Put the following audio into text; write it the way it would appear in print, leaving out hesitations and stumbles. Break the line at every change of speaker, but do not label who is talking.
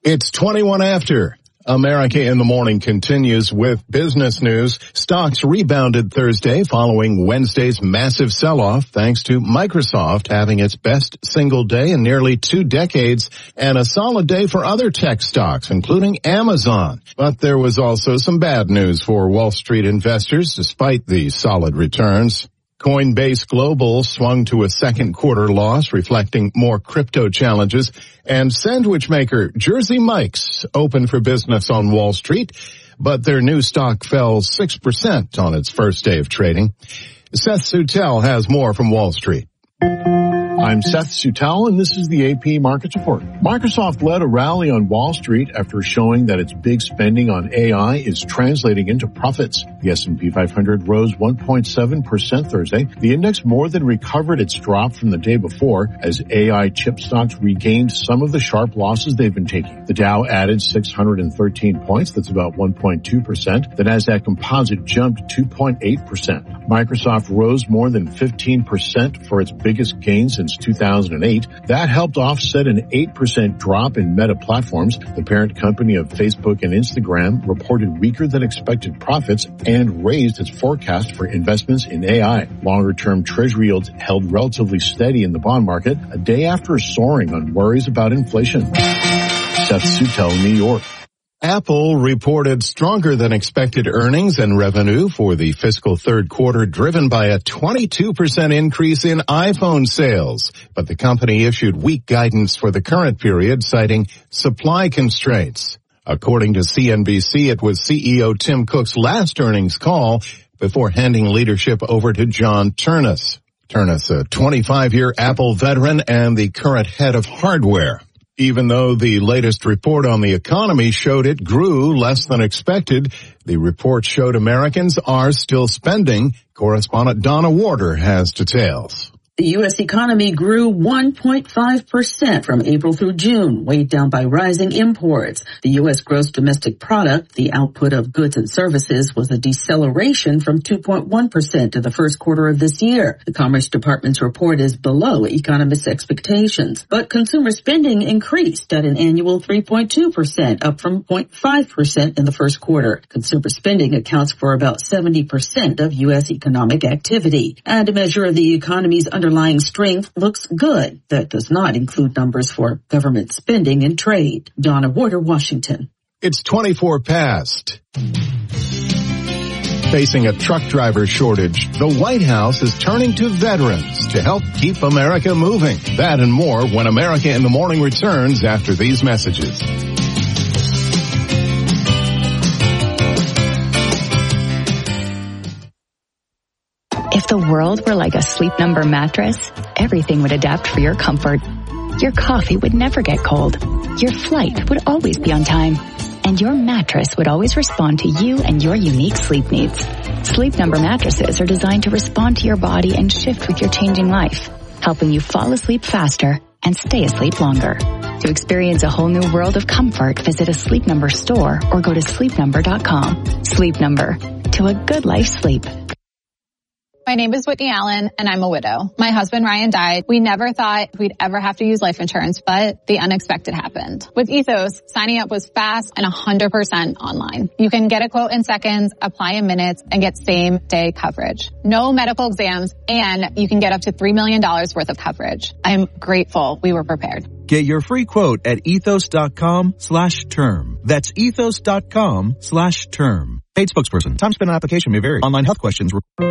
It's 21 after. America in the Morning continues with business news. Stocks rebounded Thursday following Wednesday's massive sell-off thanks to Microsoft having its best single day in nearly 2 decades and a solid day for other tech stocks, including Amazon. But there was also some bad news for Wall Street investors despite the solid returns. Coinbase Global swung to a second quarter loss, reflecting more crypto challenges, and sandwich maker Jersey Mike's opened for business on Wall Street, but their new stock fell 6% on its first day of trading. Seth Sutel has more from Wall Street.
I'm Seth Sutel, and this is the AP Markets Report. Microsoft led a rally on Wall Street after showing that its big spending on AI is translating into profits. The S&P 500 rose 1.7% Thursday. The index more than recovered its drop from the day before as AI chip stocks regained some of the sharp losses they've been taking. The Dow added 613 points. That's about 1.2%. The Nasdaq Composite jumped 2.8%. Microsoft rose more than 15% for its biggest gain since 2008. That helped offset an 8% drop in Meta Platforms. The parent company of Facebook and Instagram reported weaker than expected profits and raised its forecast for investments in AI. Longer-term treasury yields held relatively steady in the bond market a day after soaring on worries about inflation. Seth Sutel, New York.
Apple reported stronger than expected earnings and revenue for the fiscal third quarter, driven by a 22% increase in iPhone sales. But the company issued weak guidance for the current period, citing supply constraints. According to CNBC, it was CEO Tim Cook's last earnings call before handing leadership over to John Ternus. Ternus, a 25-year Apple veteran and the current head of hardware. Even though the latest report on the economy showed it grew less than expected, the report showed Americans are still spending. Correspondent Donna Warder has details.
The U.S. economy grew 1.5% from April through June, weighed down by rising imports. The U.S. gross domestic product, the output of goods and services, was a deceleration from 2.1% to the first quarter of this year. The Commerce Department's report is below economists' expectations, but consumer spending increased at an annual 3.2%, up from 0.5% in the first quarter. Consumer spending accounts for about 70% of U.S. economic activity, and a measure of the economy's underlying strength looks good. That does not include numbers for government spending and trade. Donna Warder, Washington.
It's 24 past. Facing a truck driver shortage, the White House is turning to veterans to help keep America moving. That and more when America in the Morning returns after these messages.
If the world were like a Sleep Number mattress, everything would adapt for your comfort. Your coffee would never get cold. Your flight would always be on time. And your mattress would always respond to you and your unique sleep needs. Sleep Number mattresses are designed to respond to your body and shift with your changing life, helping you fall asleep faster and stay asleep longer. To experience a whole new world of comfort, visit a Sleep Number store or go to sleepnumber.com. Sleep Number. To a good life's sleep.
My name is Whitney Allen, and I'm a widow. My husband, Ryan, died. We never thought we'd ever have to use life insurance, but the unexpected happened. With Ethos, signing up was fast and 100% online. You can get a quote in seconds, apply in minutes, and get same-day coverage. No medical exams, and you can get up to $3 million worth of coverage. I'm grateful we were prepared.
Get your free quote at ethos.com/term. That's ethos.com/term. Paid spokesperson. Time spent on application may vary. Online health questions